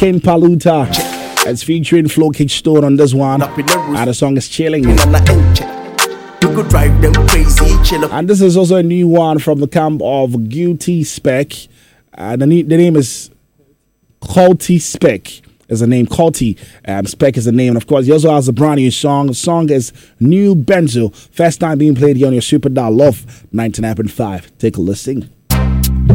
King Paluta. It's featuring Flo Kickstone on this one. And the song is Chilling. And this is also a new one from the camp of Guilty Spec. The name is Culty Spec. Is the name Culty. Spec is the name. And of course, he also has a brand new song. The song is New Benzo. First time being played here on your Super Dial Love 99.5. Take a listen.